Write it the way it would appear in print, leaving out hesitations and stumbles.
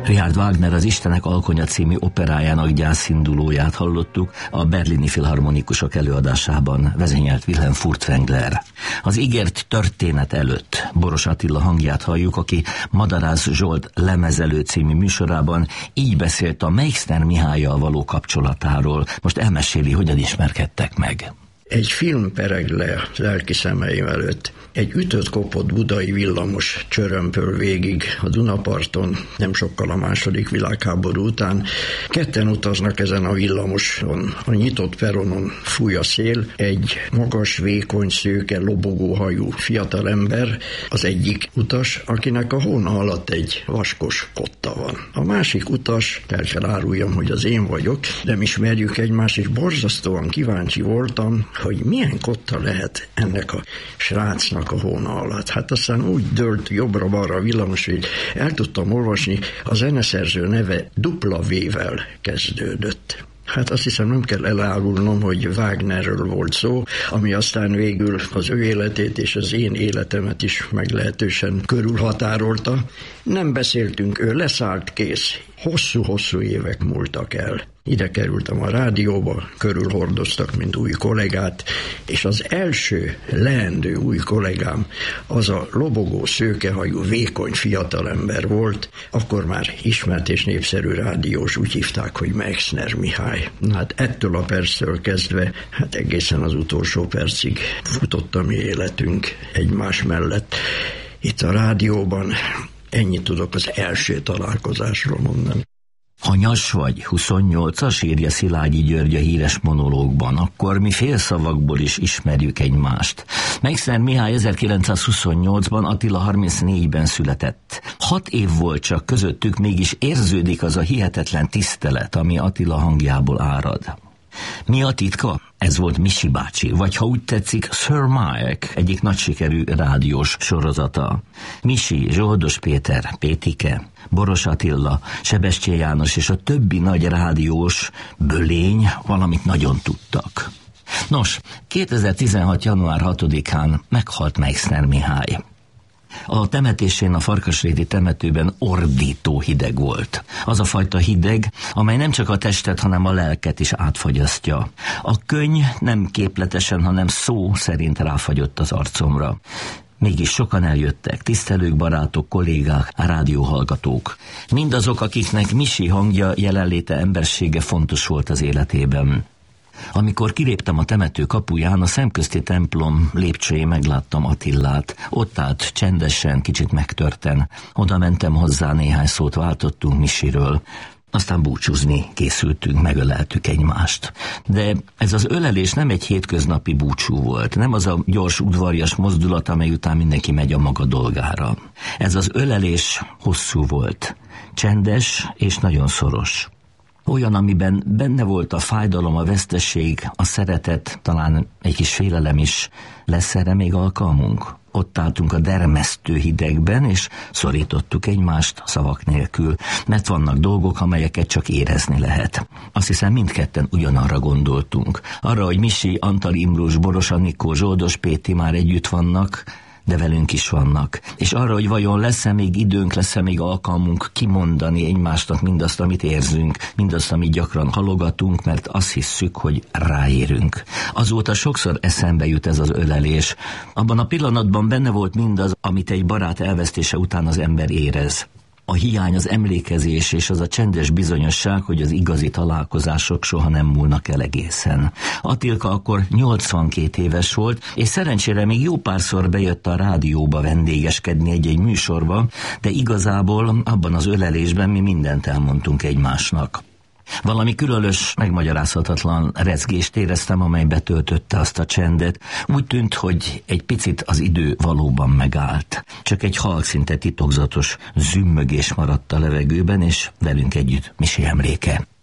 Richard Wagner Az Istenek alkonya című operájának gyászindulóját hallottuk a berlini filharmonikusok előadásában, vezényelt Wilhelm Furtwängler. Az ígért történet előtt Boros Attila hangját halljuk, aki Madarász Zsolt Lemezelő című műsorában így beszélt a Meixner Mihállyal való kapcsolatáról. Most elmeséli, hogyan ismerkedtek meg. Egy film pereg le lelki szemeim előtt. Egy ütött-kopott budai villamos csörömpöl végig a Dunaparton, nem sokkal a második világháború után. Ketten utaznak ezen a villamoson. A nyitott peronon fúj a szél, egy magas, vékony, szőke, lobogóhajú fiatalember, az egyik utas, akinek a hóna alatt egy vaskos kotta van. A másik utas, el kell áruljam, hogy az én vagyok, nem ismerjük egymást, és borzasztóan kíváncsi voltam, hogy milyen kotta lehet ennek a srácnak a hóna alatt. Hát aztán úgy dőlt jobbra-balra a villamos, hogy el tudtam olvasni, a zeneszerző neve W-vel kezdődött. Hát azt hiszem, nem kell elárulnom, hogy Wagnerről volt szó, ami aztán végül az ő életét és az én életemet is meglehetősen körülhatárolta. Nem beszéltünk, ő leszállt, kész. Hosszú-hosszú évek múltak el. Ide kerültem a rádióba, körülhordoztak, mint új kollégát, és az első leendő új kollégám az a lobogó, szőkehajú, vékony fiatalember volt, akkor már ismert és népszerű rádiós, úgy hívták, hogy Meixner Mihály. Hát ettől a perctől kezdve, hát egészen az utolsó percig futott a mi életünk egymás mellett. Itt a rádióban ennyit tudok az első találkozásról mondani. Ha nyas vagy 28-as, írja Szilágyi György a híres monológban, akkor mi félszavakból is ismerjük egymást. Meixner Mihály 1928-ban, Attila 34-ben született. 6 év volt csak közöttük, mégis érződik az a hihetetlen tisztelet, ami Attila hangjából árad. Mi a titka? Ez volt Misi bácsi, vagy ha úgy tetszik, Sir Mike, egyik nagy sikerű rádiós sorozata. Misi, Zsoldos Péter, Pétike, Boros Attila, Sebestyén János és a többi nagy rádiós bölény valamit nagyon tudtak. Nos, 2016. január 6-án meghalt Meixner Mihály. A temetésén a Farkasréti temetőben ordító hideg volt. Az a fajta hideg, amely nem csak a testet, hanem a lelket is átfagyasztja. A könny nem képletesen, hanem szó szerint ráfagyott az arcomra. Mégis sokan eljöttek, tisztelők, barátok, kollégák, rádióhallgatók. Mindazok, akiknek Misi hangja, jelenléte, embersége fontos volt az életében. Amikor kiléptem a temető kapuján, a szemközti templom lépcsőjén megláttam Attillát. Ott állt csendesen, kicsit megtörten. Oda mentem hozzá, néhány szót váltottunk Misiről. Aztán búcsúzni készültünk, megöleltük egymást. De ez az ölelés nem egy hétköznapi búcsú volt, nem az a gyors, udvarjas mozdulat, amely után mindenki megy a maga dolgára. Ez az ölelés hosszú volt, csendes és nagyon szoros. Olyan, amiben benne volt a fájdalom, a veszteség, a szeretet, talán egy kis félelem is. Lesz erre még alkalmunk? Ott álltunk a dermesztő hidegben, és szorítottuk egymást szavak nélkül, mert vannak dolgok, amelyeket csak érezni lehet. Azt hiszem, mindketten ugyanarra gondoltunk. Arra, hogy Misi, Antal Imrus, Boros Anikó, Zsoldos Péti már együtt vannak, de velünk is vannak. És arra, hogy vajon lesz-e még időnk, lesz-e még alkalmunk kimondani egymásnak mindazt, amit érzünk, mindazt, amit gyakran halogatunk, mert azt hisszük, hogy ráérünk. Azóta sokszor eszembe jut ez az ölelés. Abban a pillanatban benne volt mindaz, amit egy barát elvesztése után az ember érez. A hiány, az emlékezés és az a csendes bizonyosság, hogy az igazi találkozások soha nem múlnak el egészen. Attilka akkor 82 éves volt, és szerencsére még jó párszor bejött a rádióba vendégeskedni egy-egy műsorba, de igazából abban az ölelésben mi mindent elmondtunk egymásnak. Valami különös, megmagyarázhatatlan rezgést éreztem, amely betöltötte azt a csendet. Úgy tűnt, hogy egy picit az idő valóban megállt. Csak egy halk, szinte titokzatos zümmögés maradt a levegőben, és velünk együtt Misi emléke.